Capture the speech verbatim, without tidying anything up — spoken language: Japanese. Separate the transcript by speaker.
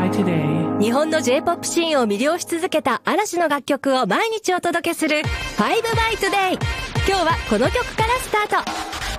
Speaker 1: by Today。
Speaker 2: 日本の J-ポップ シーンを魅了し続けた嵐の楽曲を毎日お届けするファイブバイトデイ。今日はこの曲からスタート。